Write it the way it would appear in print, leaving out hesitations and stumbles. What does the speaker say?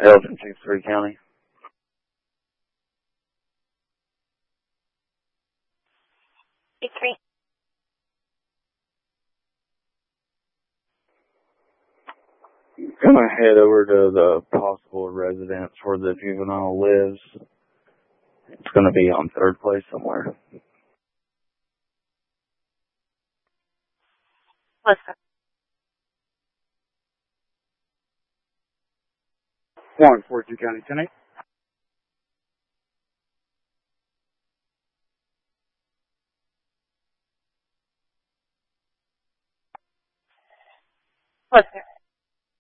Elgin, 6-3 County. Big 3. Gonna head over to the possible residence where the juvenile lives. It's gonna be on 3rd place somewhere. What's that? 142 County 10-8. What's that?